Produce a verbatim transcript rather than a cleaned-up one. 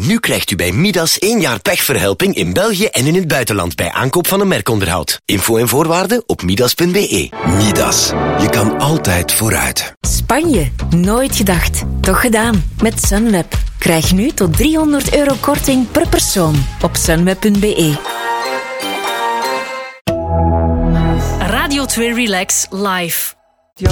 Nu krijgt u bij Midas één jaar pechverhelping in België en in het buitenland bij aankoop van een merkonderhoud. Info en voorwaarden op midas punt be. Midas. Je kan altijd vooruit. Spanje. Nooit gedacht. Toch gedaan. Met Sunweb. Krijg nu tot driehonderd euro korting per persoon op sunweb punt be. Radio twee Relax Live.